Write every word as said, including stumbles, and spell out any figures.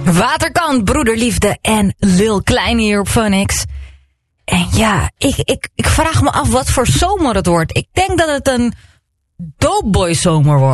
Waterkant, Broederliefde en Lil Klein hier op Phoenix. En ja, ik, ik, ik vraag me af wat voor zomer het wordt. Ik denk dat het een Dope Boy zomer wordt.